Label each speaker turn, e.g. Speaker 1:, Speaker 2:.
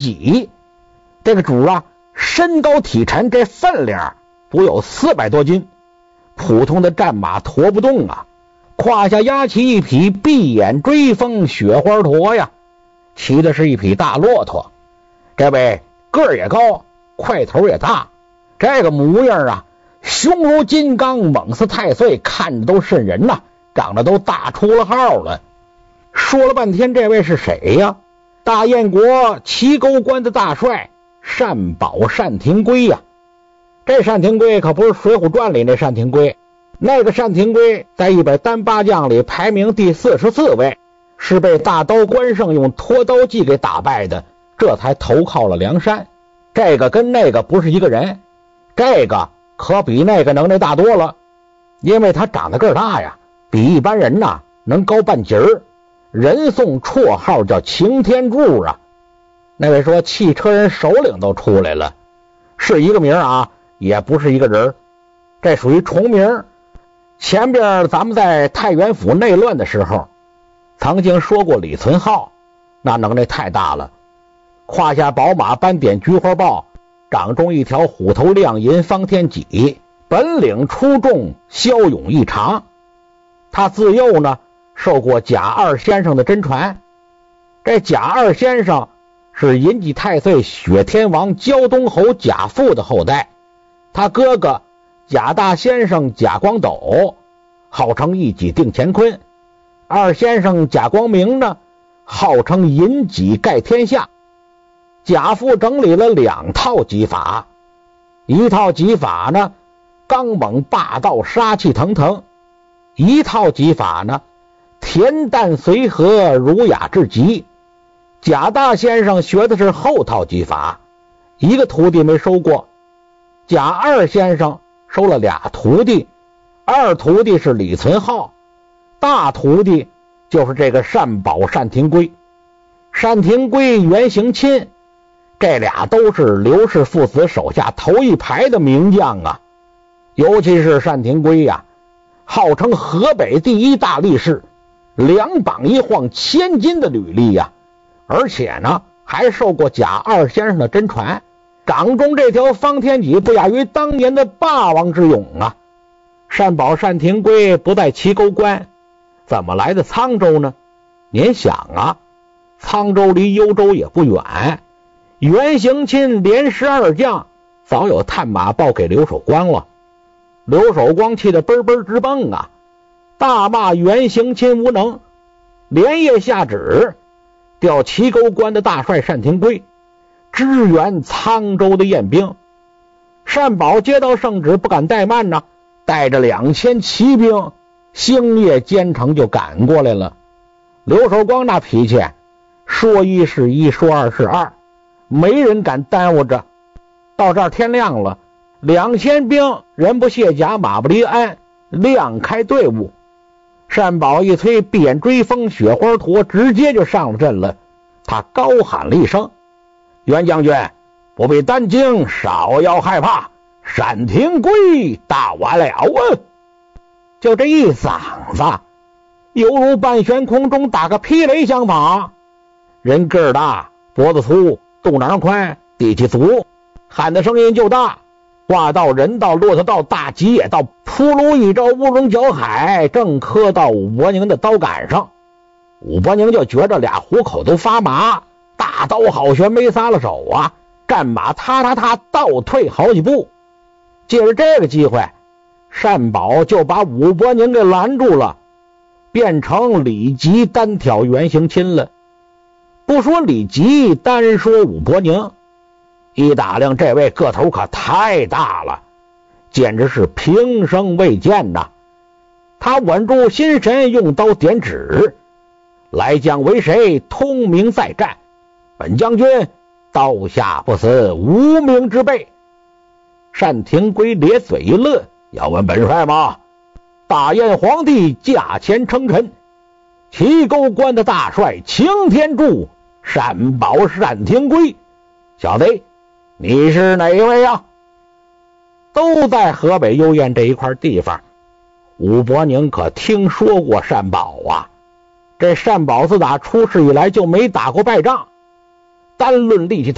Speaker 1: 戟。这个主啊，身高体沉，这分量足有400多斤，普通的战马驮不动啊。胯下压起一匹闭眼追风雪花驼呀，骑的是一匹大骆驼。这位个儿也高，块头也大，这个模样啊，雄如金刚，猛似太岁，看着都瘆人呐，长得都大出了号了。说了半天，这位是谁呀？大燕国齐沟关的大帅单保单廷圭呀。这单廷圭可不是《水浒传》里那单廷圭，那个单廷圭在100单八将里排名第44位，是被大刀关胜用拖刀计给打败的，这才投靠了梁山。这个跟那个不是一个人，这个可比那个能耐大多了，因为他长得个儿大呀，比一般人呐能高半截儿，人送绰号叫擎天柱啊。那位说汽车人首领都出来了，是一个名啊，也不是一个人，这属于重名。前边咱们在太原府内乱的时候曾经说过李存浩，那能耐太大了，胯下宝马斑点菊花豹，掌中一条虎头亮银方天戟，本领出众，骁勇异常。他自幼呢受过贾二先生的真传，这贾二先生是银戟太岁雪天王胶东侯贾父的后代，他哥哥贾大先生贾光斗号称一戟定乾坤，二先生贾光明呢号称银戟盖天下。贾父整理了2套戟法，一套戟法呢刚猛霸道杀气腾腾，一套戟法呢恬淡随和儒雅至极。贾大先生学的是后套戟法，一个徒弟没收过，贾二先生收了2徒弟，二徒弟是李存浩，大徒弟就是这个单保单廷圭。单廷圭、袁行钦，这俩都是刘氏父子手下头一排的名将啊。尤其是单廷圭呀，号称河北第1大力士，2膀一晃1000斤的履历呀，而且呢还受过贾二先生的真传，掌中这条方天戟不亚于当年的霸王之勇啊。单保单廷圭不在齐沟关，怎么来的沧州呢？您想啊，沧州离幽州也不远，袁行钦连12将早有探马报给刘守光了。刘守光气得奔奔直蹦啊，大骂袁行钦无能，连夜下旨调齐沟关的大帅单廷圭支援沧州的燕兵。单保接到圣旨不敢怠慢呢，带着2000骑兵星夜兼程就赶过来了。刘守光那脾气，说一是一，说二是二，没人敢耽误着。到这儿天亮了，2000兵人不卸甲马不离鞍，亮开队伍。单保一催闭眼追风雪花驼，直接就上了阵了。他高喊了一声：袁将军不必担惊，少要害怕，单廷圭到完了啊！就这一嗓子，犹如半悬空中打个霹雷相仿。人个儿大，脖子粗，肚囊宽，力气足，喊的声音就大。话到人到，骆驼到，大戟也到，扑噜一招乌龙搅海，正磕到武伯宁的刀杆上。武伯宁就觉着俩虎口都发麻，大刀好悬，没撒了手啊，战马踏踏踏倒退好几步。借着这个机会，单保就把武伯宁给拦住了，变成李吉单挑袁行钦了。不说李吉，单说武伯宁，一打量这位个头可太大了，简直是平生未见呐。他稳住心神，用刀点指：来将为谁？通明再战，本将军刀下不死无名之辈。单廷圭咧嘴一乐：要问本帅吗？大燕皇帝驾前称臣，齐沟关的大帅擎天柱单保单廷圭。小子，你是哪一位啊？都在河北幽燕这一块地方。武伯宁可听说过单保啊，这单保自打出世以来就没打过败仗，单论力气